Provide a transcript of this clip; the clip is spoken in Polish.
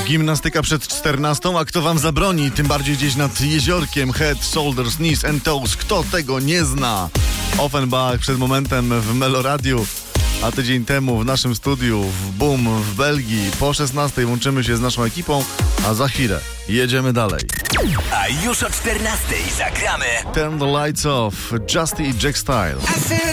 Gimnastyka przed 14, a kto wam zabroni? Tym bardziej gdzieś nad jeziorkiem. Head, shoulders, knees and toes. Kto tego nie zna? Offenbach przed momentem w Meloradiu, a tydzień temu w naszym studiu w Boom w Belgii. Po 16 łączymy się z naszą ekipą, a za chwilę jedziemy dalej. A już o 14 zagramy Turn the Lights Off, Justy i Jack Style.